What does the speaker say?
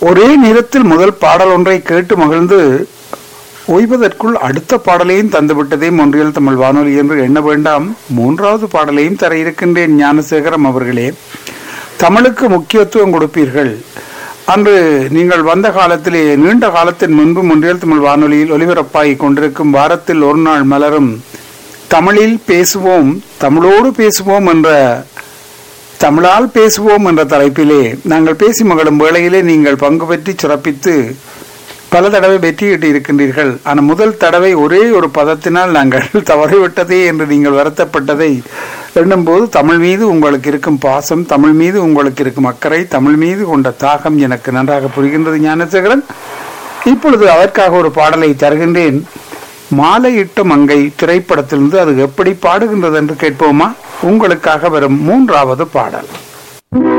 ஒரே நேரத்தில் முதல் பாடல் ஒன்றை கேட்டு மகிழ்ந்து ஓய்வதற்குள் அடுத்த பாடலையும் தந்துவிட்டதே ஒன்றியல் தமிழ் வானொலி என்று எண்ண வேண்டாம். மூன்றாவது பாடலையும் தர இருக்கின்றேன். ஞானசேகரம் அவர்களே, தமிழுக்கு முக்கியத்துவம் கொடுப்பீர்கள். அன்று நீங்கள் வந்த காலத்திலே நீண்ட காலத்தின் முன்பு ஒன்றியல் தமிழ் வானொலியில் ஒலிபரப்பாகி கொண்டிருக்கும் வாரத்தில் ஒரு நாள் மலரும் தமிழில் பேசுவோம், தமிழோடு பேசுவோம் என்ற தமிழால் பேசுவோம் என்ற தலைப்பிலே நாங்கள் பேசி மகளும் வேளையிலே நீங்கள் பங்கு பெற்றி சிறப்பித்து பல தடவை வெற்றியிட்டு இருக்கின்றீர்கள். ஆனால் முதல் தடவை ஒரே ஒரு பதத்தினால் நாங்கள் தவறிவிட்டதே என்று நீங்கள் வருத்தப்பட்டதை எண்ணும் போது தமிழ் மீது உங்களுக்கு இருக்கும் பாசம், தமிழ் மீது உங்களுக்கு இருக்கும் அக்கறை, தமிழ் மீது கொண்ட தாகம் எனக்கு நன்றாக புரிகின்றது ஞானசேகரன். இப்பொழுது அதற்காக ஒரு பாடலை தருகின்றேன். மாலையிட்ட மங்கை திரைப்படத்திலிருந்து அது எப்படி பாடுகின்றது என்று கேட்போமா? உங்களுக்காக வரும் மூன்றாவது பாடல்.